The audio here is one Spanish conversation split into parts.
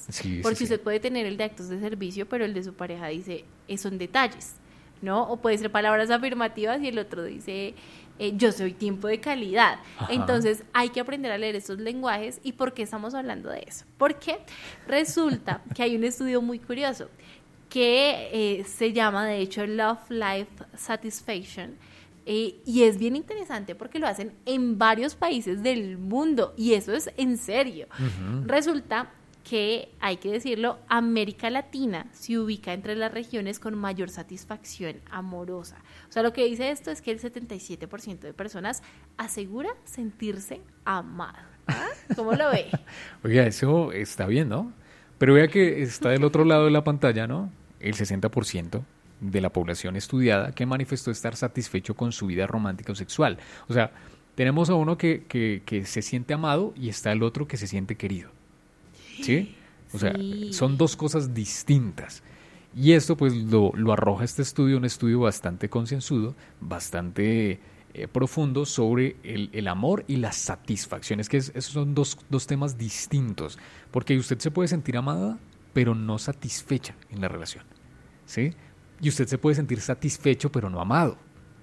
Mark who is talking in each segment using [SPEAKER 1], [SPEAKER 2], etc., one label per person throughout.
[SPEAKER 1] Sí,
[SPEAKER 2] porque
[SPEAKER 1] sí, sí.
[SPEAKER 2] usted puede tener el de actos de servicio, pero el de su pareja dice, son detalles, ¿no? O puede ser palabras afirmativas y el otro dice, yo soy tiempo de calidad.
[SPEAKER 1] Ajá.
[SPEAKER 2] Entonces hay que aprender a leer estos lenguajes. ¿Y por qué estamos hablando de eso? Porque resulta que hay un estudio muy curioso que se llama, de hecho, Love Life Satisfaction, y es bien interesante porque lo hacen en varios países del mundo, y eso es en serio.
[SPEAKER 1] Ujú.
[SPEAKER 2] Resulta que, hay que decirlo, América Latina se ubica entre las regiones con mayor satisfacción amorosa. O sea, lo que dice esto es que el 77% de personas asegura sentirse amado. ¿Ah? ¿Cómo lo ve?
[SPEAKER 1] Oiga, eso está bien, ¿no? Pero vea que está del otro lado de la pantalla, ¿no? El 60% de la población estudiada que manifestó estar satisfecho con su vida romántica o sexual. O sea, tenemos a uno que se siente amado y está el otro que se siente querido. ¿Sí? O sea,
[SPEAKER 2] Sí.
[SPEAKER 1] son dos cosas distintas. Y esto pues lo arroja este estudio, un estudio bastante concienzudo, bastante profundo sobre el amor y la satisfacción. Es que esos son dos temas distintos, porque usted se puede sentir amada, pero no satisfecha en la relación. ¿Sí? Y usted se puede sentir satisfecho, pero no amado.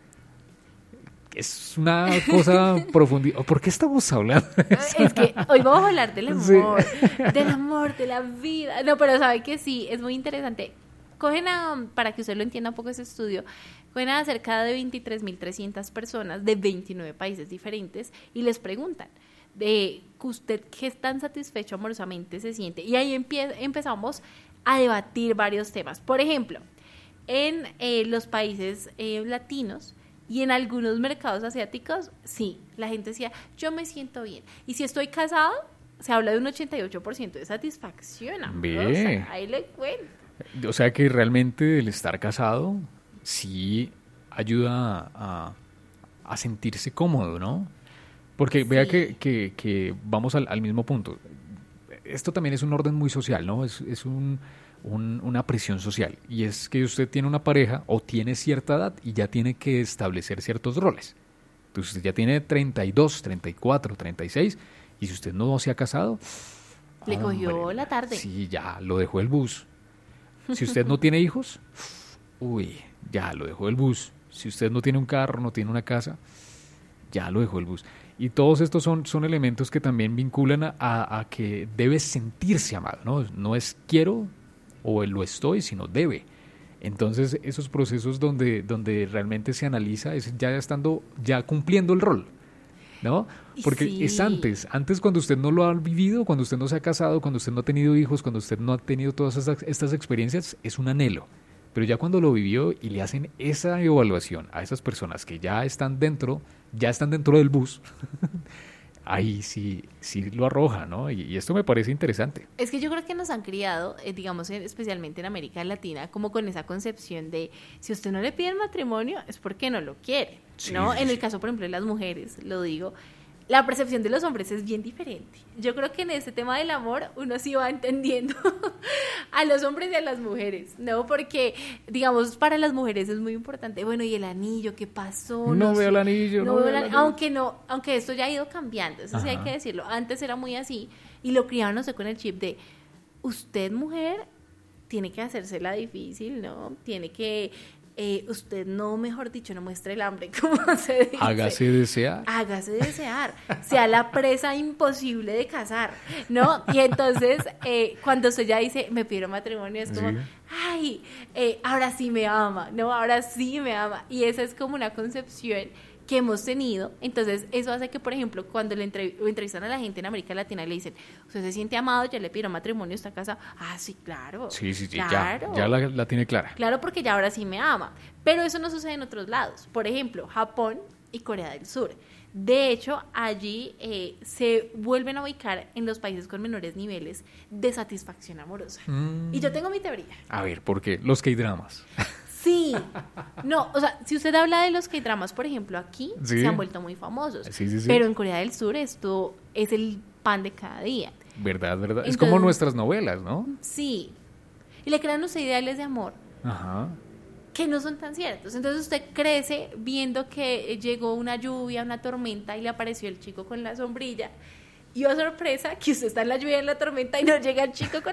[SPEAKER 1] Es una cosa profunda. ¿Por qué estamos hablando de eso?
[SPEAKER 2] Es que hoy vamos a hablar del
[SPEAKER 1] Sí.
[SPEAKER 2] amor, de la vida. No, pero sabe que sí, es muy interesante. Para que usted lo entienda un poco ese estudio, cogen a cerca de 23.300 personas de 29 países diferentes y les preguntan de que usted qué tan satisfecho amorosamente se siente. Y ahí empezamos a debatir varios temas. Por ejemplo, en los países latinos y en algunos mercados asiáticos, sí, la gente decía, yo me siento bien. Y si estoy casado, se habla de un 88% de satisfacción amorosa.
[SPEAKER 1] Ve.
[SPEAKER 2] Ahí le cuento.
[SPEAKER 1] O sea que realmente el estar casado sí ayuda a sentirse cómodo, ¿no? Porque vea
[SPEAKER 2] Sí.
[SPEAKER 1] que vamos al mismo punto. Esto también es un orden muy social, ¿no? Es una presión social. Y es que usted tiene una pareja o tiene cierta edad y ya tiene que establecer ciertos roles. Entonces usted ya tiene 32, 34, 36 y si usted no se ha casado,
[SPEAKER 2] Le cogió
[SPEAKER 1] hombre,
[SPEAKER 2] la tarde.
[SPEAKER 1] sí, ya lo dejó el bus. Si usted no tiene hijos, uy, ya lo dejó el bus. Si usted no tiene un carro, no tiene una casa, ya lo dejó el bus. Y todos estos son elementos que también vinculan a que debe sentirse amado, ¿no? No es quiero o lo estoy, sino debe. Entonces, esos procesos donde realmente se analiza es ya cumpliendo el rol, ¿no? Porque es
[SPEAKER 2] Sí.
[SPEAKER 1] antes cuando usted no lo ha vivido, cuando usted no se ha casado, cuando usted no ha tenido hijos, cuando usted no ha tenido todas estas experiencias, es un anhelo. Pero ya cuando lo vivió y le hacen esa evaluación a esas personas que ya están dentro del bus, ahí sí lo arroja, ¿no? Y esto me parece interesante.
[SPEAKER 2] Es que yo creo que nos han criado, digamos, especialmente en América Latina, como con esa concepción de si usted no le pide el matrimonio es porque no lo quiere, ¿no?
[SPEAKER 1] Sí,
[SPEAKER 2] En el
[SPEAKER 1] sí.
[SPEAKER 2] caso, por ejemplo, de las mujeres, lo digo, la percepción de los hombres es bien diferente. Yo creo que en este tema del amor uno sí va entendiendo a los hombres y a las mujeres, ¿no? Porque, digamos, para las mujeres es muy importante, bueno, ¿y el anillo qué pasó?
[SPEAKER 1] No veo el
[SPEAKER 2] sé,
[SPEAKER 1] anillo, no
[SPEAKER 2] veo
[SPEAKER 1] veo
[SPEAKER 2] el
[SPEAKER 1] el
[SPEAKER 2] anillo.
[SPEAKER 1] anillo.
[SPEAKER 2] Aunque esto ya ha ido cambiando, eso sí hay
[SPEAKER 1] Ajá.
[SPEAKER 2] que decirlo. Antes era muy así y lo criaban, no sé, con el chip de usted, mujer, tiene que hacérsela difícil, ¿no? Tiene que, usted no, mejor dicho, no muestre el hambre, como se dice.
[SPEAKER 1] Hágase desear.
[SPEAKER 2] Hágase desear, sea la presa imposible de cazar, ¿no? Y entonces, cuando usted ya dice, me pido matrimonio, es como,
[SPEAKER 1] Sí.
[SPEAKER 2] ay, ahora sí me ama, ¿no? Ahora sí me ama. Y esa es como una concepción que hemos tenido. Entonces, eso hace que, por ejemplo, cuando entrevistan a la gente en América Latina y le dicen, usted se siente amado, ya le pidió matrimonio, está casado. Ah, sí, claro.
[SPEAKER 1] Sí, sí, sí,
[SPEAKER 2] Claro.
[SPEAKER 1] ya la tiene clara.
[SPEAKER 2] Claro, porque ya ahora sí me ama. Pero eso no sucede en otros lados. Por ejemplo, Japón y Corea del Sur. De hecho, allí se vuelven a ubicar en los países con menores niveles de satisfacción amorosa. Y yo tengo mi teoría.
[SPEAKER 1] A ver, ¿por qué? Los K-dramas.
[SPEAKER 2] Sí. No, o sea, si usted habla de los K-dramas, por ejemplo, aquí
[SPEAKER 1] Sí.
[SPEAKER 2] se han vuelto muy famosos.
[SPEAKER 1] Sí, sí, sí.
[SPEAKER 2] Pero en Corea del Sur esto es el pan de cada día.
[SPEAKER 1] ¿Verdad, verdad? Es
[SPEAKER 2] Entonces,
[SPEAKER 1] como nuestras novelas, ¿no?
[SPEAKER 2] sí. Y le crean los ideales de amor
[SPEAKER 1] Ajá.
[SPEAKER 2] que no son tan ciertos. Entonces usted crece viendo que llegó una lluvia, una tormenta y le apareció el chico con la sombrilla. Y oh sorpresa, que usted está en la lluvia y en la tormenta y no llega el chico con